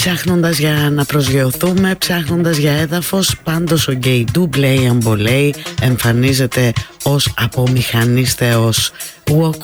ψάχνοντας για να προσγειωθούμε, ψάχνοντας για έδαφος. Πάντως ο Γκέιντου Μπλέι Αμπολέι εμφανίζεται ως απομηχανής θεός. Walk